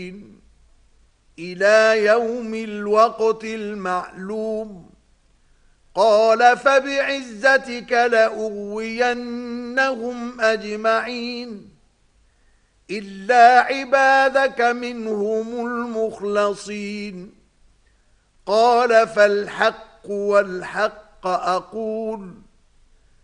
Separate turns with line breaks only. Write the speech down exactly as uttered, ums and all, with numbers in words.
إلى يوم الوقت المعلوم قال فبعزتك لأغوينهم أجمعين إلا عبادك منهم المخلصين قال فالحق والحق أقول